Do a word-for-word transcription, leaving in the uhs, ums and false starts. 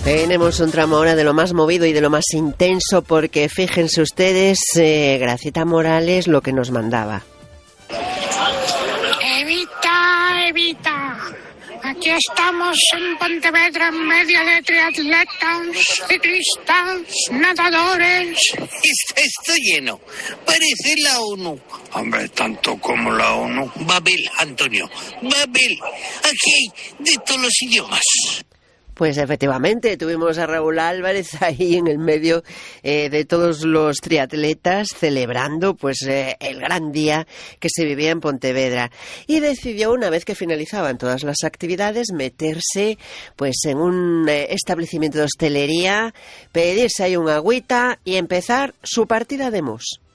Tenemos un tramo ahora de lo más movido y de lo más intenso porque fíjense ustedes, eh, Gracieta Morales lo que nos mandaba. Evita, evita. Aquí estamos en Pontevedra en medio de triatletas, ciclistas, nadadores. Está esto lleno. Parece la ONU. Hombre, tanto como la ONU. Babel, Antonio. Babel. Aquí hay de todos los idiomas. Pues efectivamente, tuvimos a Raúl Álvarez ahí en el medio eh, de todos los triatletas celebrando pues eh, el gran día que se vivía en Pontevedra y decidió, una vez que finalizaban todas las actividades, meterse pues en un eh, establecimiento de hostelería, pedirse ahí un agüita y empezar su partida de mus.